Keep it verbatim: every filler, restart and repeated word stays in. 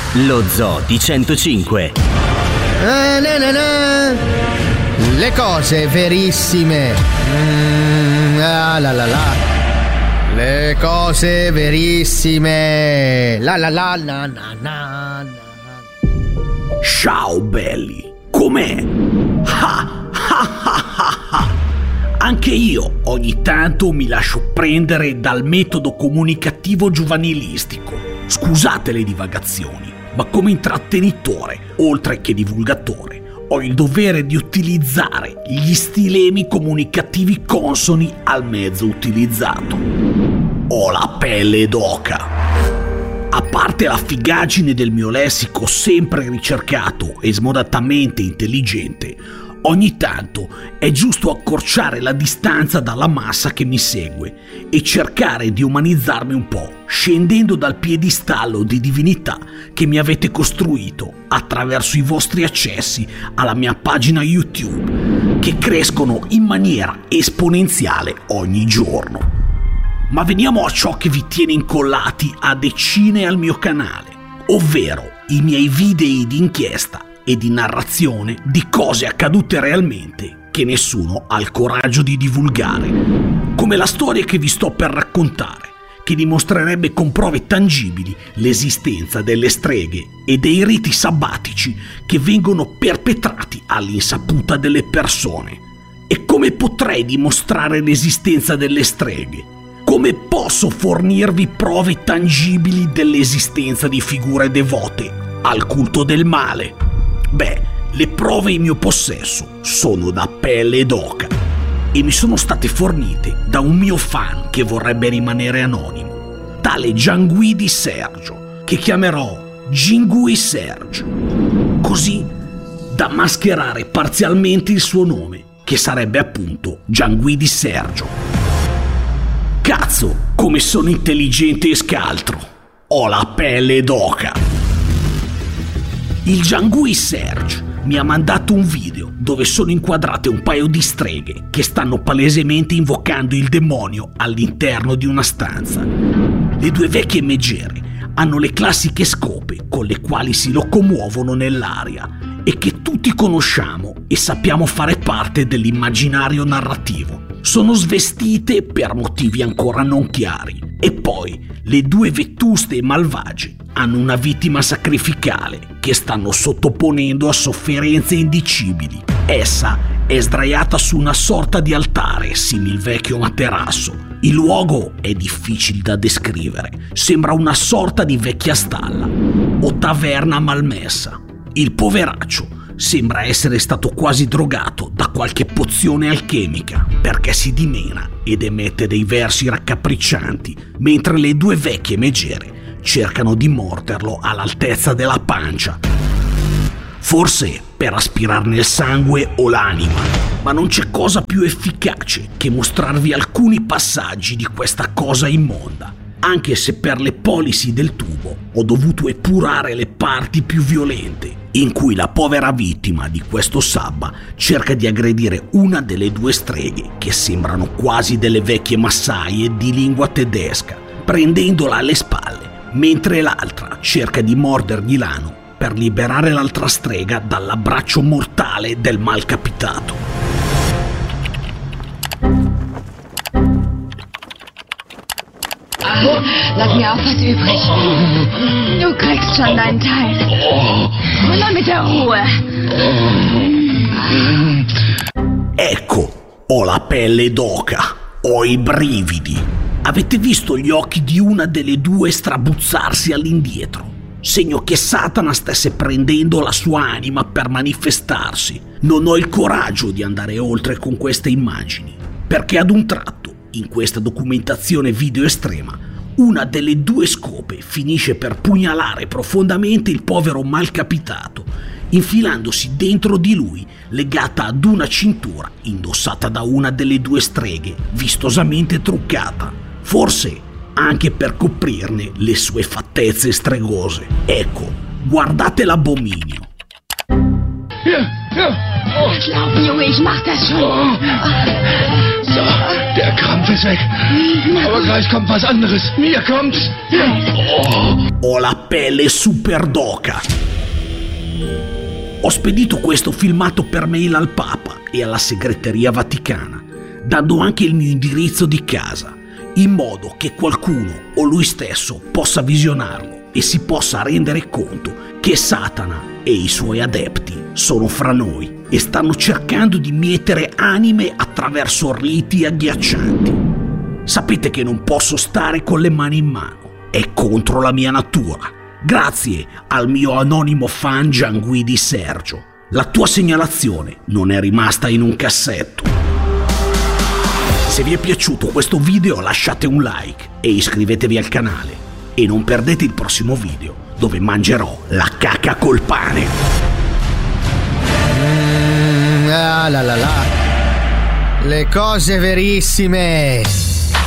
Lo Zoo di centocinque. Ah, na, na, na. Le cose verissime. Mm, ah, la la la. Le cose verissime. La la la na na na. Ciao belli, com'è? Ah, ah, ah, ah, ah. Anche io ogni tanto mi lascio prendere dal metodo comunicativo giovanilistico. Scusate le divagazioni, ma come intrattenitore, oltre che divulgatore, ho il dovere di utilizzare gli stilemi comunicativi consoni al mezzo utilizzato. Ho la pelle d'oca. A parte la figaggine del mio lessico sempre ricercato e smodatamente intelligente, ogni tanto è giusto accorciare la distanza dalla massa che mi segue e cercare di umanizzarmi un po', scendendo dal piedistallo di divinità che mi avete costruito attraverso i vostri accessi alla mia pagina YouTube, che crescono in maniera esponenziale ogni giorno. Ma veniamo a ciò che vi tiene incollati a decine al mio canale, ovvero i miei video di inchiesta e di narrazione di cose accadute realmente che nessuno ha il coraggio di divulgare, come la storia che vi sto per raccontare, che dimostrerebbe con prove tangibili l'esistenza delle streghe e dei riti sabbatici che vengono perpetrati all'insaputa delle persone. E come potrei dimostrare l'esistenza delle streghe? Come posso fornirvi prove tangibili dell'esistenza di figure devote al culto del male? Beh, le prove in mio possesso sono da pelle d'oca e mi sono state fornite da un mio fan che vorrebbe rimanere anonimo, tale Gianguidi Sergio, che chiamerò Gingui Serge, così da mascherare parzialmente il suo nome, che sarebbe appunto Gianguidi Sergio. Cazzo, come sono intelligente e scaltro! Ho la pelle d'oca! Il Giangui Serge mi ha mandato un video dove sono inquadrate un paio di streghe che stanno palesemente invocando il demonio all'interno di una stanza. Le due vecchie megere hanno le classiche scope con le quali si locomuovono nell'aria e che tutti conosciamo e sappiamo fare parte dell'immaginario narrativo. Sono svestite per motivi ancora non chiari e poi le due vetuste e malvagie hanno una vittima sacrificale che stanno sottoponendo a sofferenze indicibili. Essa è sdraiata su una sorta di altare simil vecchio materasso. Il luogo è difficile da descrivere, sembra una sorta di vecchia stalla o taverna malmessa. Il poveraccio sembra essere stato quasi drogato da qualche pozione alchemica perché si dimena ed emette dei versi raccapriccianti mentre le due vecchie megere cercano di morderlo all'altezza della pancia, forse per aspirarne il sangue o l'anima. Ma non c'è cosa più efficace che mostrarvi alcuni passaggi di questa cosa immonda, anche se per le polisi del tubo ho dovuto epurare le parti più violente, in cui la povera vittima di questo sabba cerca di aggredire una delle due streghe che sembrano quasi delle vecchie massaie di lingua tedesca, prendendola alle spalle, mentre l'altra cerca di mordergli l'ano per liberare l'altra strega dall'abbraccio mortale del malcapitato. Lass mir auch was übrig. Du kriegst schon deinen Teil. Und dann mit der Ruhe. Ecco, ho la pelle d'oca, ho i brividi. Avete visto gli occhi di una delle due strabuzzarsi all'indietro? Segno che Satana stesse prendendo la sua anima per manifestarsi. Non ho il coraggio di andare oltre con queste immagini, perché ad un tratto, in questa documentazione video estrema, una delle due scope finisce per pugnalare profondamente il povero malcapitato, infilandosi dentro di lui, legata ad una cintura indossata da una delle due streghe, vistosamente truccata, forse anche per coprirne le sue fattezze stregose. Ecco, guardate l'abominio. Lauf, Junge, ich mach das schon. der Krampf ist weg. Aber gleich kommt was anderes. Mir kommt's. Oh. Ho la pelle super d'oca. Ho spedito questo filmato per mail al Papa e alla segreteria vaticana, dando anche il mio indirizzo di casa, in modo che qualcuno o lui stesso possa visionarlo e si possa rendere conto che Satana e i suoi adepti sono fra noi e stanno cercando di mietere anime attraverso riti agghiaccianti. Sapete che non posso stare con le mani in mano, è contro la mia natura. Grazie al mio anonimo fan Gianguidi Sergio, la tua segnalazione non è rimasta in un cassetto. Se vi è piaciuto questo video lasciate un like e iscrivetevi al canale e non perdete il prossimo video dove mangerò la caca col pane. Mm, ah, la, la, la. Le cose verissime.